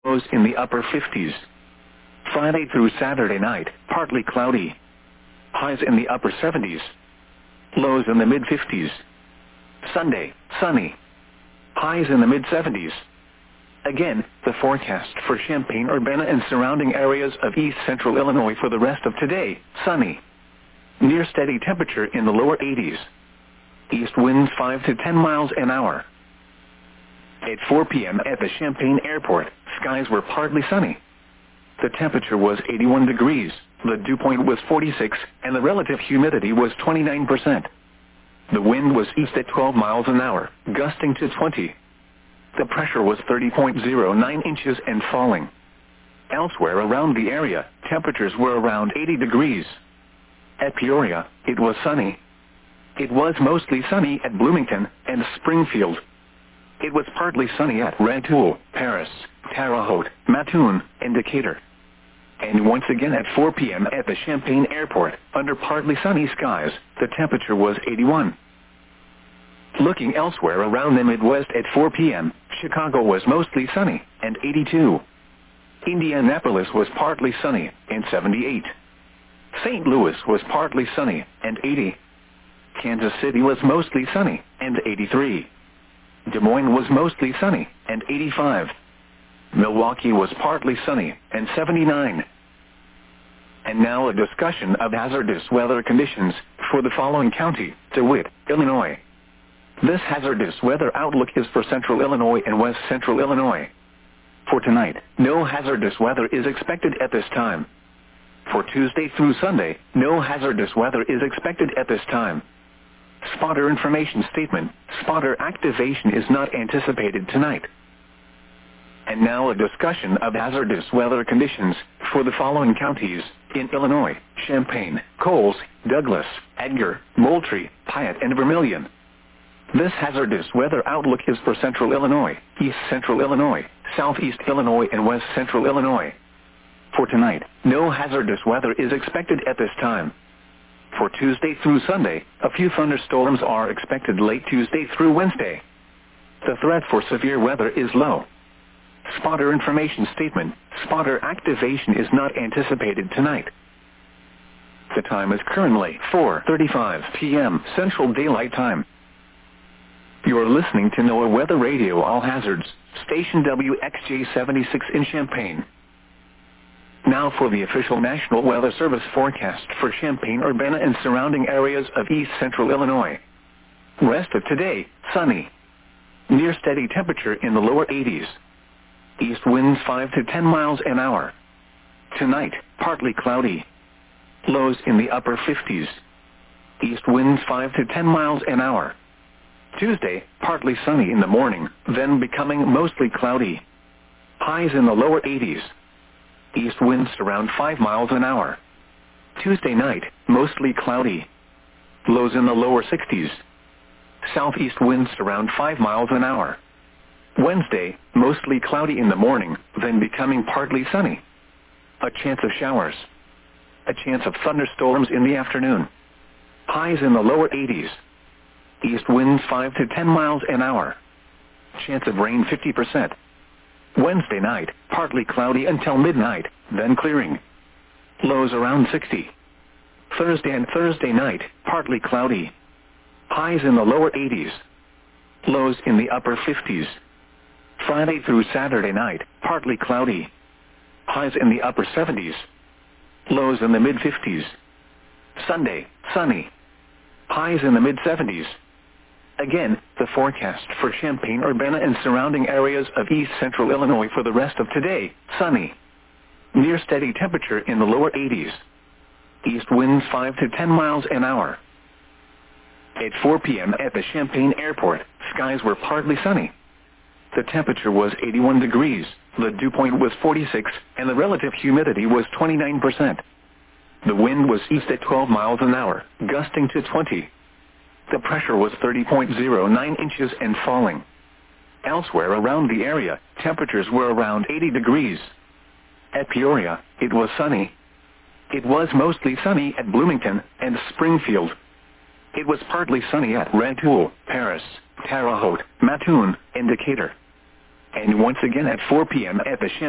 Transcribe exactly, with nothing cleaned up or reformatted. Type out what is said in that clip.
Lows in the upper fifties. Friday through Saturday night, partly cloudy. Highs in the upper seventies. Lows in the mid fifties. Sunday, sunny. Highs in the mid seventies. Again, the forecast for Champaign-Urbana and surrounding areas of east central Illinois for the rest of today, sunny. Near steady temperature in the lower eighties. East winds five to ten miles an hour. At four p.m. at the Champaign Airport, skies were partly sunny. The temperature was eighty-one degrees, the dew point was forty-six, and the relative humidity was twenty-nine percent. The wind was east at twelve miles an hour, gusting to twenty. The pressure was thirty point zero nine inches and falling. Elsewhere around the area, temperatures were around eighty degrees. At Peoria, it was sunny. It was mostly sunny at Bloomington and Springfield. It was partly sunny at Rantoul, Paris, Terre Haute, Mattoon, and Decatur. And once again at four p.m. at the Champaign Airport, under partly sunny skies, the temperature was eighty-one. Looking elsewhere around the Midwest at four p.m., Chicago was mostly sunny, and eighty-two. Indianapolis was partly sunny, and seventy-eight. Saint Louis was partly sunny, and eighty. Kansas City was mostly sunny, and eighty-three. Des Moines was mostly sunny, and eighty-five. Milwaukee was partly sunny, and seventy-nine. And now a discussion of hazardous weather conditions for the following county, DeWitt, Illinois. This hazardous weather outlook is for central Illinois and west central Illinois. For tonight, no hazardous weather is expected at this time. For Tuesday through Sunday, no hazardous weather is expected at this time. Spotter information statement, spotter activation is not anticipated tonight. And now a discussion of hazardous weather conditions for the following counties in Illinois: Champaign, Coles, Douglas, Edgar, Moultrie, Piatt, and Vermilion. This hazardous weather outlook is for central Illinois, east central Illinois, southeast Illinois, and west central Illinois. For tonight, no hazardous weather is expected at this time. For Tuesday through Sunday, a few thunderstorms are expected late Tuesday through Wednesday. The threat for severe weather is low. Spotter information statement, spotter activation is not anticipated tonight. The time is currently four thirty-five p.m. Central Daylight Time. You are listening to NOAA Weather Radio All Hazards, station W X J seventy-six in Champaign. Now for the official National Weather Service forecast for Champaign-Urbana and surrounding areas of east central Illinois. Rest of today, sunny. Near steady temperature in the lower eighties. East winds five to ten miles an hour. Tonight, partly cloudy. Lows in the upper fifties. East winds five to ten miles an hour. Tuesday, partly sunny in the morning, then becoming mostly cloudy. Highs in the lower eighties. East winds around five miles an hour. Tuesday night, mostly cloudy. Lows in the lower sixties. Southeast winds around five miles an hour. Wednesday, mostly cloudy in the morning, then becoming partly sunny. A chance of showers. A chance of thunderstorms in the afternoon. Highs in the lower eighties. East winds five to ten miles an hour. Chance of rain fifty percent. Wednesday night, partly cloudy until midnight, then clearing. Lows around sixty. Thursday and Thursday night, partly cloudy. Highs in the lower eighties. Lows in the upper fifties. Friday through Saturday night, partly cloudy. Highs in the upper seventies. Lows in the mid fifties. Sunday, sunny. Highs in the mid seventies. Again, the forecast for Champaign-Urbana and surrounding areas of east central Illinois for the rest of today, sunny. Near steady temperature in the lower eighties. East winds five to ten miles an hour. At four p.m. at the Champaign Airport, skies were partly sunny. The temperature was eighty-one degrees, the dew point was forty-six, and the relative humidity was twenty-nine percent. The wind was east at twelve miles an hour, gusting to twenty. The pressure was thirty point zero nine inches and falling. Elsewhere around the area, temperatures were around eighty degrees. At Peoria, it was sunny. It was mostly sunny at Bloomington and Springfield. It was partly sunny at Rantoul, Paris, Terre Haute, Mattoon, and Decatur. And once again at four p.m. at the Champaign